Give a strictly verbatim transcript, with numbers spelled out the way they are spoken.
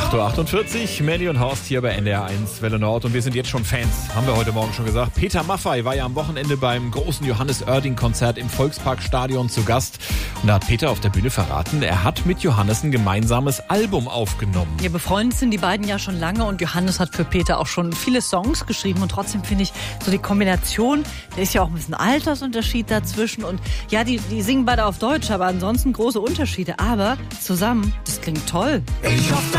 acht Uhr achtundvierzig, Melly und Horst hier bei N D R eins Welle Nord und wir sind jetzt schon Fans, haben wir heute Morgen schon gesagt. Peter Maffay war ja am Wochenende beim großen Johannes Oerding-Konzert im Volksparkstadion zu Gast und da hat Peter auf der Bühne verraten, er hat mit Johannes ein gemeinsames Album aufgenommen. Ja, befreundet sind die beiden ja schon lange und Johannes hat für Peter auch schon viele Songs geschrieben und trotzdem finde ich so die Kombination, da ist ja auch ein bisschen Altersunterschied dazwischen und ja, die, die singen beide auf Deutsch, aber ansonsten große Unterschiede, aber zusammen, das klingt toll. Ich hoffe,